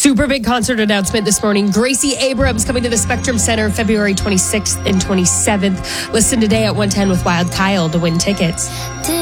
Super big concert announcement this morning. Gracie Abrams coming to the Spectrum Center February 26th and 27th. Listen today at 1:10 with Wild Kyle to win tickets.